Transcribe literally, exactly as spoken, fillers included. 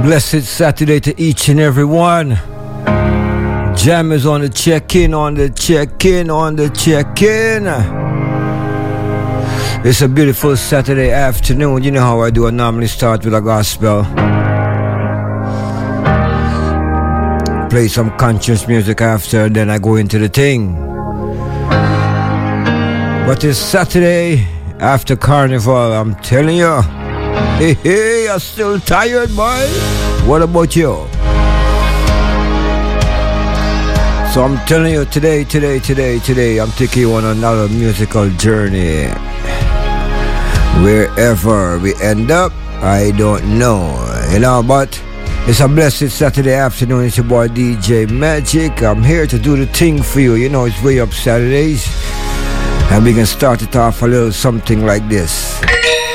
Blessed Saturday to each and every one. Jam is on the check-in, on the check-in, on the check-in. It's a beautiful Saturday afternoon. You know how I do. I normally start with a gospel. Play some conscious music after, then I go into the thing. But it's Saturday after Carnival, I'm telling you. Hey, hey, you're still tired, boy? What about you? So I'm telling you, today, today, today, today, I'm taking you on another musical journey. Wherever we end up, I don't know, you know, but it's a blessed Saturday afternoon. It's your boy D J Magic. I'm here to do the thing for you. You know, it's Way Up Saturdays. And we can start it off a little something like this.